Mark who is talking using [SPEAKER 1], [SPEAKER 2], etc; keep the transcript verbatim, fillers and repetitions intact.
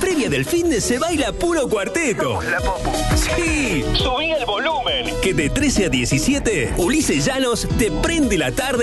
[SPEAKER 1] previa del finde se baila puro cuarteto.
[SPEAKER 2] La popu.
[SPEAKER 1] Sí, subí el volumen. Que de trece a diecisiete, Ulises Llanos te prende la tarde.